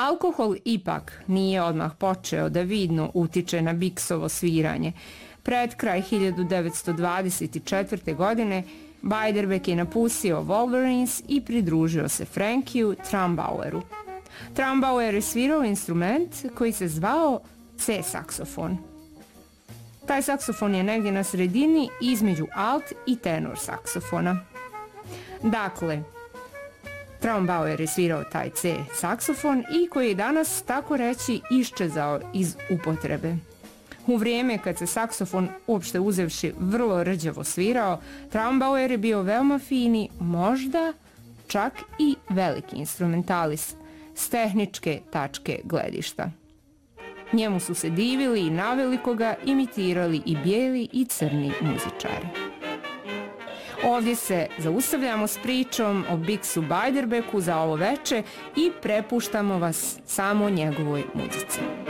Alkohol ipak nije odmah počeo da vidno utiče na Bixovo sviranje. Pred kraj 1924. godine Beiderbecke je napustio Wolverines i pridružio se Frankiju Trumbaueru. Trumbauer je svirao instrument koji se zvao C-saksofon. Taj saksofon je negdje na sredini između alt i tenor saksofona. Dakle, Trumbauer je svirao taj C-saksofon i koji je danas, tako reći, iščezao iz upotrebe. U vrijeme kad se saksofon uopšte uzevši vrlo rđavo svirao, Trumbauer je bio veoma fini, možda čak i veliki instrumentalist s tehničke tačke gledišta. Njemu su se divili i naveliko ga imitirali i bijeli i crni muzičari. Ovdje se zaustavljamo s pričom o Bixu Beiderbecku za ovo veče i prepuštamo vas samo njegovoj muzici.